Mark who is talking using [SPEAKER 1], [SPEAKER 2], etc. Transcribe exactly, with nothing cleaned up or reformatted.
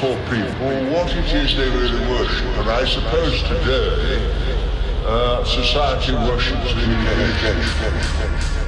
[SPEAKER 1] for people what it is they really worship. And I suppose today, uh, society worships vindication.